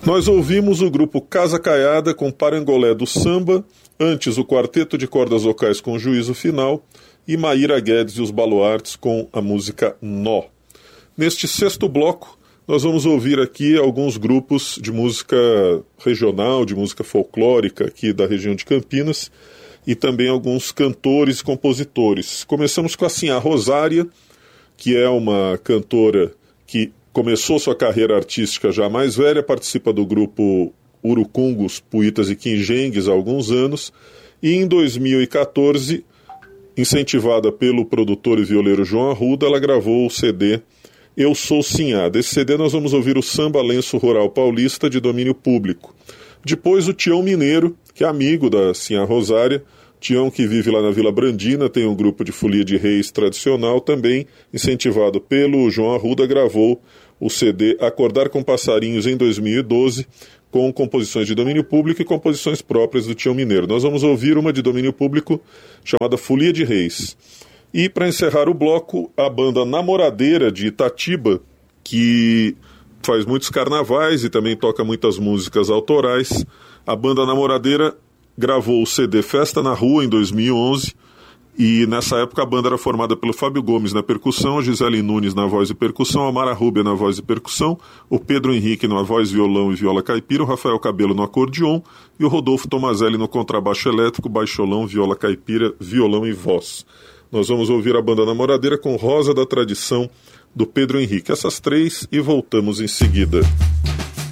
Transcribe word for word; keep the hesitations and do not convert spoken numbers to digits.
Nós ouvimos o grupo Casa Caiada com Parangolé do Samba, antes o Quarteto de Cordas Vocais com Juízo Final e Maíra Guedes e os Baluartes com a música Nó. Neste sexto bloco, nós vamos ouvir aqui alguns grupos de música regional, de música folclórica aqui da região de Campinas e também alguns cantores e compositores. Começamos com a Sinhá Rosária, que é uma cantora que começou sua carreira artística já mais velha, participa do grupo Urucungos, Puitas e Quinjengues há alguns anos, e em dois mil e quatorze, incentivada pelo produtor e violeiro João Arruda, ela gravou o C D Eu Sou Sinhá. Desse C D nós vamos ouvir o Samba Lenço Rural Paulista de domínio público. Depois o Tião Mineiro, que é amigo da Sinhá Rosária, Tião, que vive lá na Vila Brandina, tem um grupo de folia de reis tradicional, também incentivado pelo João Arruda, gravou o C D Acordar com Passarinhos em dois mil e doze, com composições de domínio público e composições próprias do Tião Mineiro. Nós vamos ouvir uma de domínio público chamada Folia de Reis. E para encerrar o bloco, a banda Namoradeira de Itatiba, que faz muitos carnavais e também toca muitas músicas autorais. A banda Namoradeira gravou o C D Festa na Rua em dois mil e onze, e nessa época a banda era formada pelo Fábio Gomes na percussão, a Gisele Nunes na voz e percussão, a Mara Rúbia na voz e percussão, o Pedro Henrique na voz, violão e viola caipira, o Rafael Cabelo no acordeon e o Rodolfo Tomazelli no contrabaixo elétrico, baixolão, viola caipira, violão e voz. Nós vamos ouvir a banda Namoradeira com Rosa da Tradição, do Pedro Henrique. Essas três e voltamos em seguida.